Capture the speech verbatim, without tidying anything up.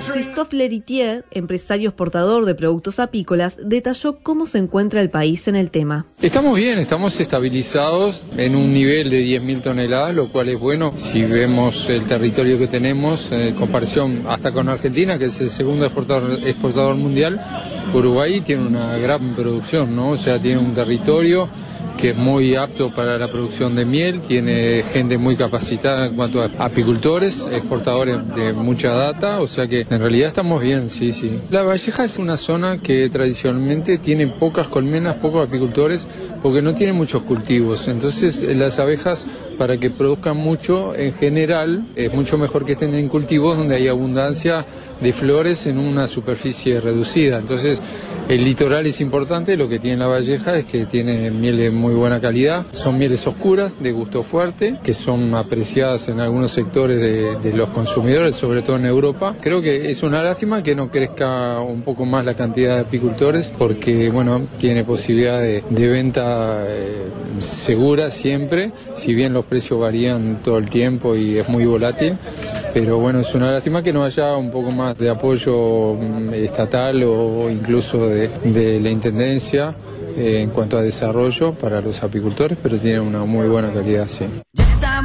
Christophe Leritier, empresario exportador de productos apícolas, detalló cómo se encuentra el país en el tema. Estamos bien, estamos estabilizados en un nivel de diez mil toneladas, lo cual es bueno si vemos el territorio que tenemos en comparación hasta con Argentina, que es el segundo exportador, exportador mundial. Uruguay tiene una gran producción, ¿no? O sea, tiene un territorio que es muy apto para la producción de miel, tiene gente muy capacitada en cuanto a apicultores, exportadores de mucha data, o sea que en realidad estamos bien, sí, sí. La Valleja es una zona que tradicionalmente tiene pocas colmenas, pocos apicultores, porque no tiene muchos cultivos, entonces las abejas, para que produzcan mucho, en general, es mucho mejor que estén en cultivos donde hay abundancia de flores en una superficie reducida. Entonces, el litoral es importante, lo que tiene la Valleja es que tiene miel de muy buena calidad, son mieles oscuras, de gusto fuerte, que son apreciadas en algunos sectores de, de los consumidores, sobre todo en Europa. Creo que es una lástima que no crezca un poco más la cantidad de apicultores, porque, bueno, tiene posibilidad de, de venta eh, segura siempre, si bien los precios varían todo el tiempo y es muy volátil, pero bueno, es una lástima que no haya un poco más de apoyo estatal o incluso de, de la Intendencia eh, en cuanto a desarrollo para los apicultores, pero tiene una muy buena calidad, sí.